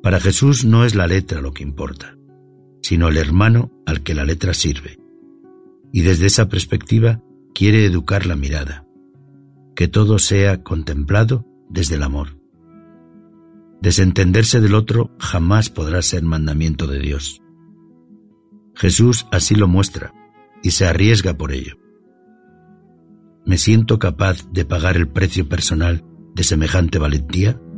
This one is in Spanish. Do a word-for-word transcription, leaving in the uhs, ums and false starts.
Para Jesús no es la letra lo que importa, sino el hermano al que la letra sirve. Y desde esa perspectiva quiere educar la mirada, que todo sea contemplado desde el amor. Desentenderse del otro jamás podrá ser mandamiento de Dios. Jesús así lo muestra y se arriesga por ello. ¿Me siento capaz de pagar el precio personal de semejante valentía?